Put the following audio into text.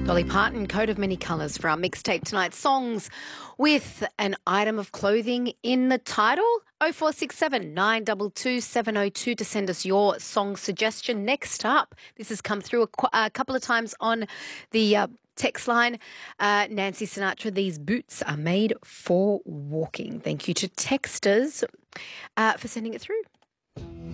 Dolly Parton, Coat of Many Colours for our mixtape tonight. Songs with an item of clothing in the title. 0467 922 702 to send us your song suggestion. Next up, this has come through a couple of times on the text line. Nancy Sinatra, these boots are made for walking. Thank you to texters for sending it through.